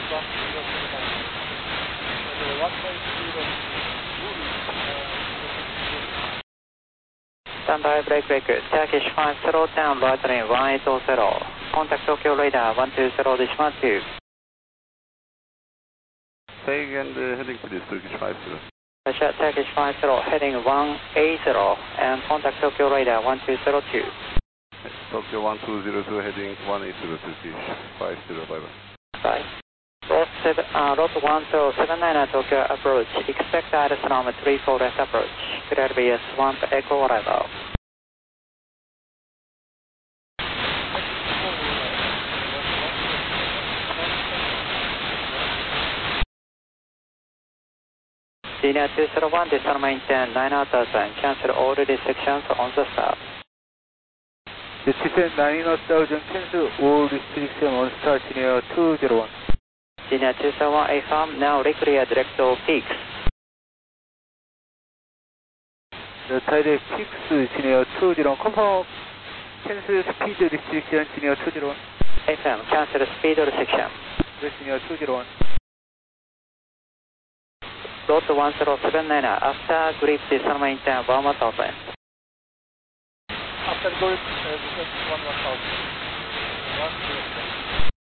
Standby brake breaker. Turkish 5, slow down, right lane 180. Contact Tokyo radar 120, decimal 2. Say again the heading please, Turkish 50. Russia, Turkish 50, heading 180 and contact Tokyo radar 1202. Tokyo 1202 heading 180 Turkish 50, bye bye. Bye. Lot 1079 Tokyo approach. Expect ILS 34 left approach. Clear BS Swamp Echo arrival. Senior 201, descend maintain 9,000. Cancel all restrictions on the start. Descend 9,000. Cancel all restrictions on start. Senior 201. Senior 201, affirm. Now reclear direct to peaks. The direct peaks. Senior 201. Confirm. Cancel speed restriction. Senior 201. FM, cancel speed restriction. Senior 201. Lot 1079, after grip descend maintain 1,000. After grip descend 1,000.